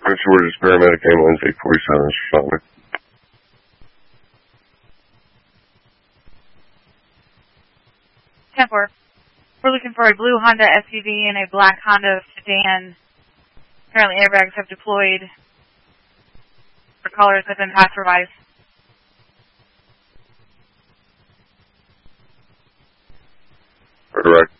Prince George's paramedic ambulance 847 shot me. We're looking for a blue Honda SUV and a black Honda sedan. Apparently airbags have deployed for callers within passerbys. Correct.